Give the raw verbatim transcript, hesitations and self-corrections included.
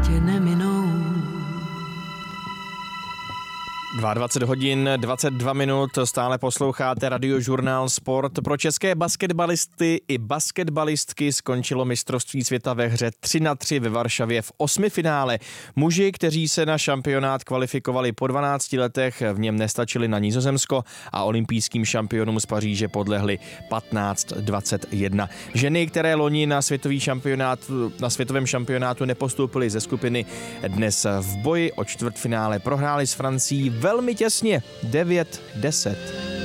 tě neminou. dvacet dva hodin, dvacet dva minut, stále posloucháte Radiožurnál Sport. Pro české basketbalisty i basketbalistky skončilo mistrovství světa ve hře tři na tři ve Varšavě v osmifinále. Muži, kteří se na šampionát kvalifikovali po dvanácti letech, v něm nestačili na Nizozemsko a olympijským šampionům z Paříže podlehli patnáct dvacet jedna. Ženy, které loni na světový šampionát, na světovém šampionátu nepostoupily ze skupiny, dnes v boji o čtvrtfinále prohráli s Francií velmi těsně devět deset.